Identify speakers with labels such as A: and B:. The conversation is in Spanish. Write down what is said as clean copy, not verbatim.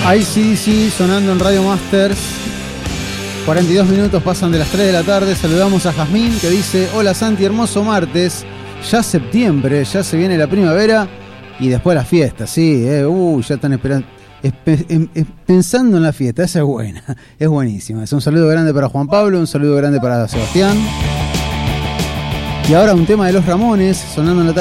A: ICDC sonando en Radio Masters. 42 minutos pasan de las 3 de la tarde. Saludamos a Jazmín que dice: hola Santi, hermoso martes. Ya septiembre, ya se viene la primavera y después la fiesta, sí, ya están esperando. Pensando en la fiesta, esa es buena, es buenísima. Un saludo grande para Juan Pablo, un saludo grande para Sebastián. Y ahora un tema de Los Ramones sonando en la tarde.